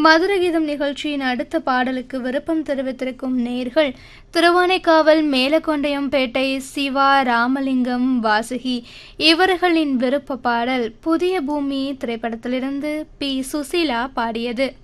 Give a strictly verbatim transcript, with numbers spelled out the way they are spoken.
மதுரகீதம் நிகழ்ச்சியின் அடுத்த பாடலுக்கு விருப்பம் தெரிவித்திருக்கும் நேர்கள் திருவானைக்காவல் மேலக்கொண்டையம்பேட்டை சிவா, ராமலிங்கம், வாசுகி இவர்களின் விருப்ப பாடல் புதிய பூமி திரைப்படத்திலிருந்து பி சுசீலா பாடியது.